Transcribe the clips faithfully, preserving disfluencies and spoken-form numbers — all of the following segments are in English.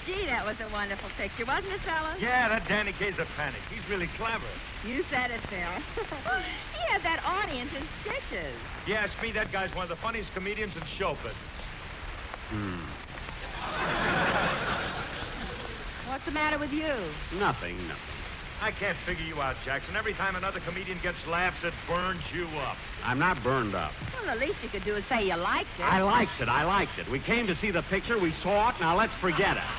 Gee, that was a wonderful picture, wasn't it, fellas? Yeah, that Danny Kaye's a panic. He's really clever. You said it, Phil. He had that audience in stitches. Yes, me, that guy's one of the funniest comedians in show business. Hmm. What's the matter with you? Nothing, nothing. I can't figure you out, Jackson. Every time another comedian gets laughs, it burns you up. I'm not burned up. Well, the least you could do is say you liked it. I liked it. I liked it. We came to see the picture. We saw it. Now let's forget it.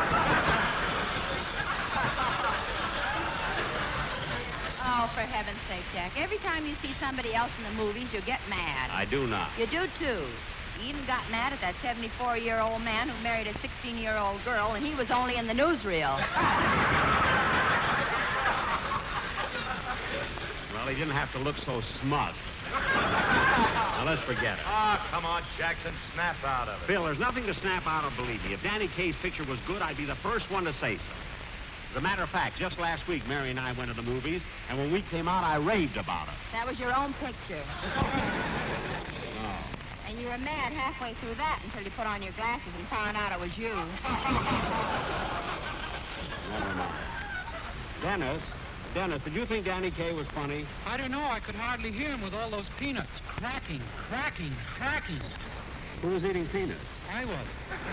Oh, for heaven's sake, Jack. Every time you see somebody else in the movies, you get mad. I do not. You do, too. You even got mad at that seventy-four-year-old man who married a sixteen-year-old girl, and he was only in the newsreel. Well, he didn't have to look so smug. Now, let's forget it. Ah, oh, come on, Jackson. Snap out of it. Bill, there's nothing to snap out of, believe me. If Danny Kaye's picture was good, I'd be the first one to say so. As a matter of fact, just last week, Mary and I went to the movies, and when we came out, I raved about it. That was your own picture. Oh. And you were mad halfway through that until you put on your glasses and found out it was you. Never mind. Dennis, Dennis, did you think Danny Kaye was funny? I don't know. I could hardly hear him with all those peanuts. Cracking, cracking, cracking. Who was eating peanuts? I was.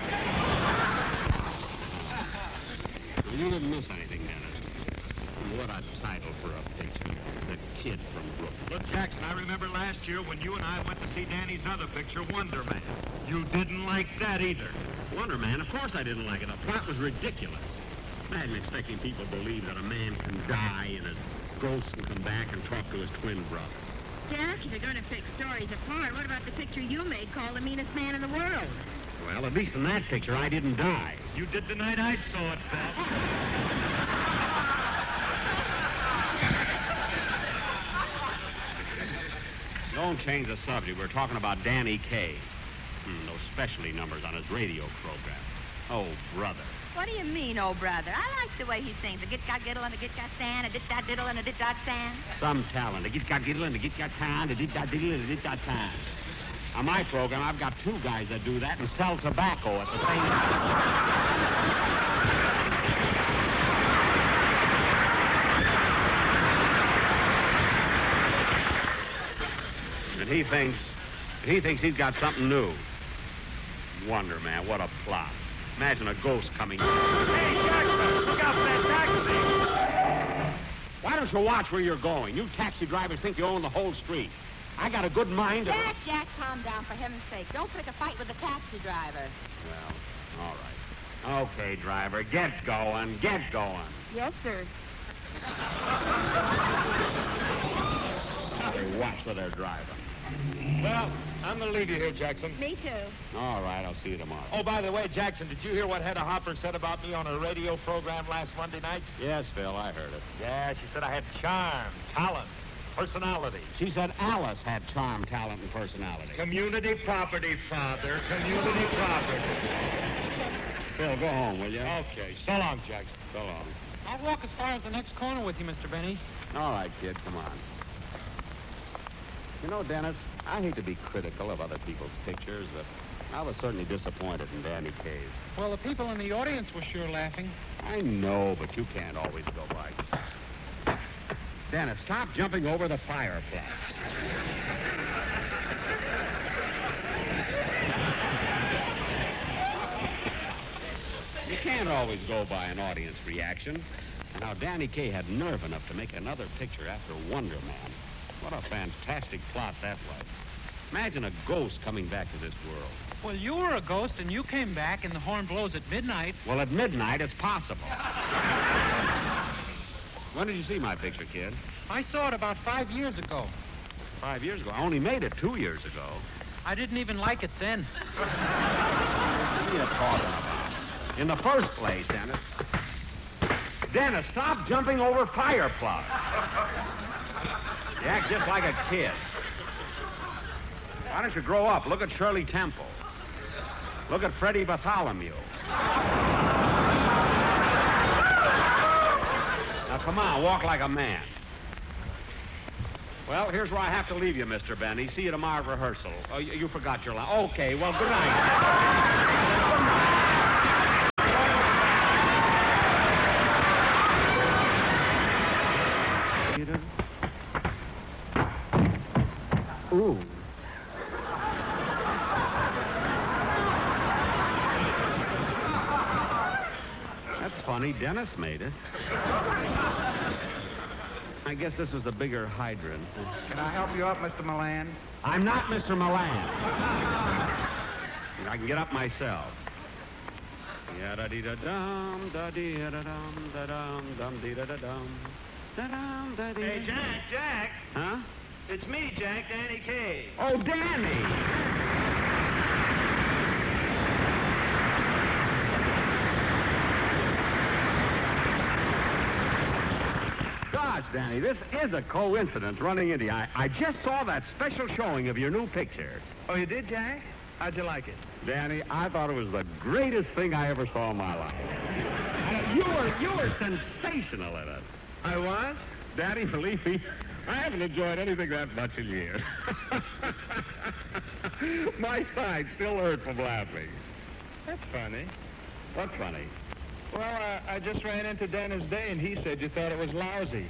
Well, you didn't miss anything, Dennis. What a title for a picture. The Kid from Brooklyn. Look, Jackson, I remember last year when you and I went to see Danny's other picture, Wonder Man. You didn't like that either. Wonder Man? Of course I didn't like it. The plot was ridiculous. Imagine expecting people to believe that a man can die and his ghost can come back and talk to his twin brother. Jack, if you're going to pick stories apart, what about the picture you made called The Meanest Man in the World? Well, at least in that picture, I didn't die. You did the night I saw it, Bob. Don't change the subject. We're talking about Danny Kaye. Hmm, those specialty numbers on his radio program. Oh, brother. What do you mean, oh, brother? I like the way he sings. A git-got-giddle and a git-got-stan, a dit-got-diddle and a dit-got-stan. Some talent. A git-got-giddle and a git-got-tan, a dit-got-diddle and a dit-got-tan. On my program, I've got two guys that do that and sell tobacco at the same time. And he thinks, he thinks he's got something new. Wonder Man, what a plot. Imagine a ghost coming in. Hey, Jackson, look out for that taxi. Why don't you watch where you're going? You taxi drivers think you own the whole street. I got a good mind to... Jack, Jack, calm down, for heaven's sake. Don't pick a fight with the taxi driver. Well, all right. Okay, driver, get going, get going. Yes, sir. They watch where they're driving. Well, I'm going to leave you here, Jackson. Me too. All right, I'll see you tomorrow. Oh, by the way, Jackson, did you hear what Hedda Hopper said about me on her radio program last Monday night? Yes, Phil, I heard it. Yeah, she said I had charm, talent, personality. She said Alice had charm, talent, and personality. Community property, Father. Community property. Phil, go home, will you? Okay. So long, Jackson. So long. I'll walk as far as the next corner with you, Mister Benny. All right, kid, come on. You know, Dennis, I hate to be critical of other people's pictures, but I was certainly disappointed in Danny Kaye's. Well, the people in the audience were sure laughing. I know, but you can't always go by. Dennis, stop jumping over the fireplace. You can't always go by an audience reaction. Now, Danny Kaye had nerve enough to make another picture after Wonder Man. What a fantastic plot that was. Imagine a ghost coming back to this world. Well, you were a ghost, and you came back, and the horn blows at midnight. Well, at midnight, it's possible. When did you see my picture, kid? I saw it about five years ago. Five years ago? I only made it two years ago. I didn't even like it then. What are you talking about? In the first place, Dennis. Dennis, stop jumping over fire plugs. You act just like a kid. Why don't you grow up? Look at Shirley Temple. Look at Freddie Bartholomew. Now, come on, walk like a man. Well, here's where I have to leave you, Mister Benny. See you tomorrow at rehearsal. Oh, you, you forgot your line. Okay, well, good night. Good night. funny. Dennis made it. I guess this was a bigger hydrant. Can I help you up, Mister Milan? I'm not Mister Milan. I can get up myself. Ya-da-dee-da-dum, da-dee-da-dum, da-dum, dum-dee-da-da-dum, da-dum, da-dee. Hey, Jack, Jack. Huh? It's me, Jack, Danny Kaye. Oh, Danny! Gosh, Danny, this is a coincidence running into you. I, I just saw that special showing of your new picture. Oh, you did, Jack? How'd you like it? Danny, I thought it was the greatest thing I ever saw in my life. Uh, you were you were sensational in it. I was? Daddy, believe me, I haven't enjoyed anything that much in years. My side still hurt from laughing. That's funny. What's funny? Well, uh, I just ran into Dennis Day, and he said you thought it was lousy.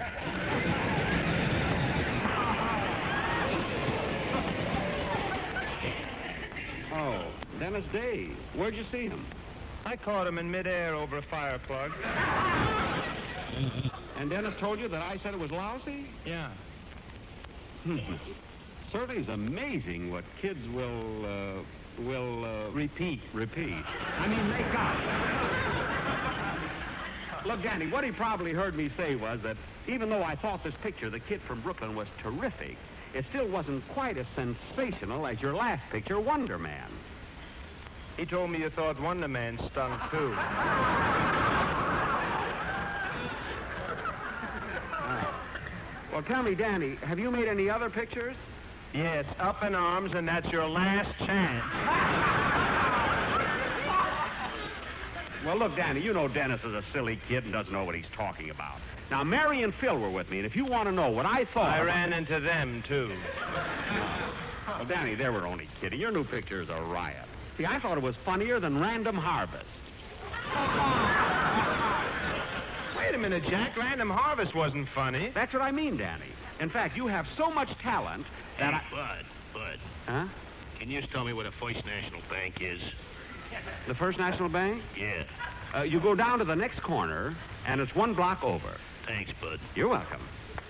Oh, Dennis Day. Where'd you see him? I caught him in midair over a fire plug. And Dennis told you that I said it was lousy? Yeah. Hmm. Certainly is amazing what kids will, uh, will, uh... Repeat. Repeat. I mean, make up. Look, Danny, what he probably heard me say was that even though I thought this picture, The Kid from Brooklyn, was terrific, it still wasn't quite as sensational as your last picture, Wonder Man. He told me you thought Wonder Man stunk, too. Well, tell me, Danny, have you made any other pictures? Yes, Up in Arms, and that's your last chance. Well, look, Danny, you know Dennis is a silly kid and doesn't know what he's talking about. Now, Mary and Phil were with me, and if you want to know what I thought... I ran into them, too. Well, Danny, they were only kidding. Your new picture is a riot. See, I thought it was funnier than Random Harvest. Wait a minute, Jack. Random Harvest wasn't funny. That's what I mean, Danny. In fact, you have so much talent that Hey, I... Bud, Bud, Huh? can you just tell me what a First National Bank is? The First National Bank? Yeah. Uh, you go down to the next corner, and it's one block over. Thanks, Bud. You're welcome.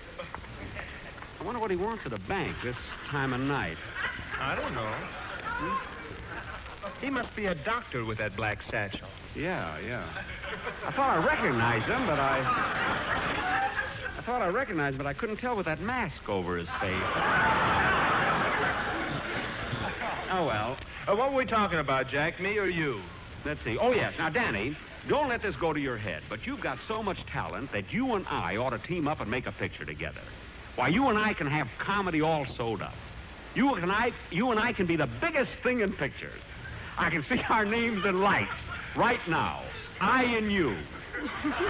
I wonder what he wants at a bank this time of night. I don't know. Hmm? He must be a doctor with that black satchel. Yeah, yeah. I thought I recognized him, but I... I thought I recognized him, but I couldn't tell with that mask over his face. Oh, well. Uh, what were we talking about, Jack? Me or you? Let's see. Oh, yes. Now, Danny, don't let this go to your head, but you've got so much talent that you and I ought to team up and make a picture together. Why, you and I can have comedy all sewed up. You and I, you and I can be the biggest thing in pictures. I can see our names in lights right now. I and you.